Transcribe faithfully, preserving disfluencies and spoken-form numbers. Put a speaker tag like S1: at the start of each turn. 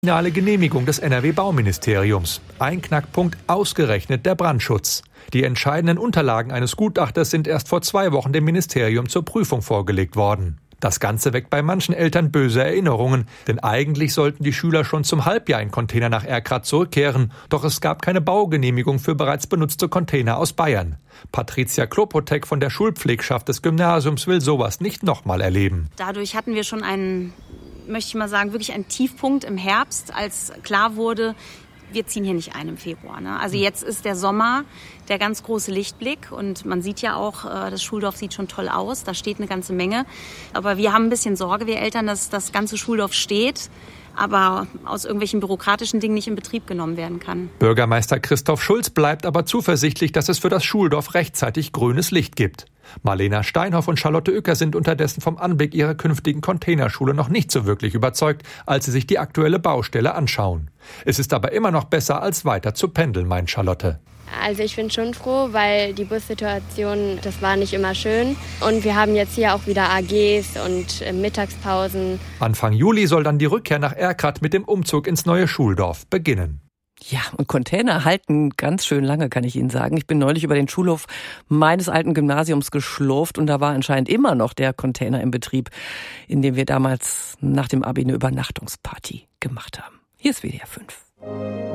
S1: Finale Genehmigung des N R W-Bauministeriums. Ein Knackpunkt ausgerechnet der Brandschutz. Die entscheidenden Unterlagen eines Gutachters sind erst vor zwei Wochen dem Ministerium zur Prüfung vorgelegt worden. Das Ganze weckt bei manchen Eltern böse Erinnerungen, denn eigentlich sollten die Schüler schon zum Halbjahr in Container nach Erkrath zurückkehren. Doch es gab keine Baugenehmigung für bereits benutzte Container aus Bayern. Patricia Klopotek von der Schulpflegschaft des Gymnasiums will sowas nicht nochmal erleben.
S2: Dadurch hatten wir schon einen, möchte ich mal sagen, wirklich einen Tiefpunkt im Herbst, als klar wurde, wir ziehen hier nicht ein im Februar. Ne? Also jetzt ist der Sommer der ganz große Lichtblick und man sieht ja auch, das Schuldorf sieht schon toll aus, da steht eine ganze Menge. Aber wir haben ein bisschen Sorge, wir Eltern, dass das ganze Schuldorf steht, aber aus irgendwelchen bürokratischen Dingen nicht in Betrieb genommen werden kann.
S1: Bürgermeister Christoph Schulz bleibt aber zuversichtlich, dass es für das Schuldorf rechtzeitig grünes Licht gibt. Marlena Steinhoff und Charlotte Uecker sind unterdessen vom Anblick ihrer künftigen Containerschule noch nicht so wirklich überzeugt, als sie sich die aktuelle Baustelle anschauen. Es ist aber immer noch besser, als weiter zu pendeln, meint Charlotte.
S3: Also ich bin schon froh, weil die Bussituation, das war nicht immer schön. Und wir haben jetzt hier auch wieder A Gs und Mittagspausen.
S1: Anfang Juli soll dann die Rückkehr nach Erkrath mit dem Umzug ins neue Schuldorf beginnen.
S4: Ja, und Container halten ganz schön lange, kann ich Ihnen sagen. Ich bin neulich über den Schulhof meines alten Gymnasiums geschlurft und da war anscheinend immer noch der Container im Betrieb, in dem wir damals nach dem Abi eine Übernachtungsparty gemacht haben. Hier ist W D R fünf.